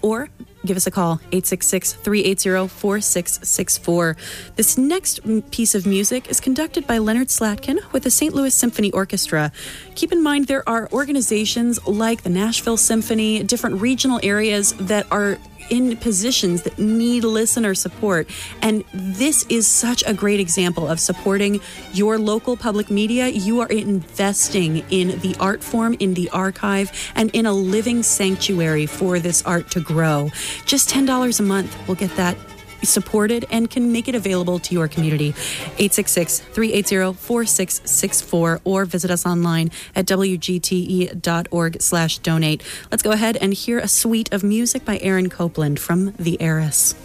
or give us a call, 866-380-4664. This next piece of music is conducted by Leonard Slatkin with the St. Louis Symphony Orchestra. Keep in mind there are organizations like the Nashville Symphony, different regional areas that are in positions that need listener support. And this is such a great example of supporting your local public media. You are investing in the art form, in the archive, and in a living sanctuary for this art to grow. Just $10 a month will get that supported and can make it available to your community. 866-380-4664 or visit us online at wgte.org/donate. Let's go ahead and hear a suite of music by Aaron Copland from The Heiress.